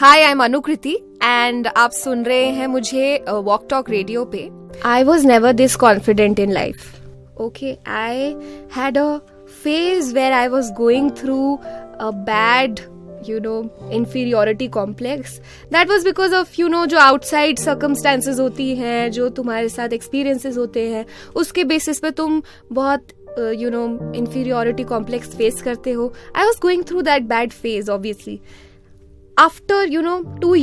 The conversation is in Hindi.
Hi, I am Anukriti and आप सुन रहे हैं मुझे वॉक टॉक रेडियो पे. I was never this confident in life. Okay, I had a phase where I was going through a bad, inferiority complex. That was because of, जो outside circumstances होती हैं, जो तुम्हारे साथ experiences होते हैं, उसके basis पे तुम बहुत, inferiority complex face करते हो. I was going through that bad phase, obviously. After, 2